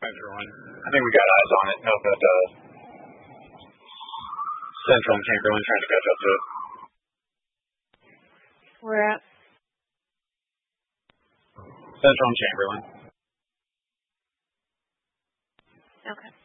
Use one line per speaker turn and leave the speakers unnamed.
Thanks, everyone. I think we got eyes on it. Know that Central and Chamberlain trying to catch up to it.
We're at
Central and Chamberlain.
okay.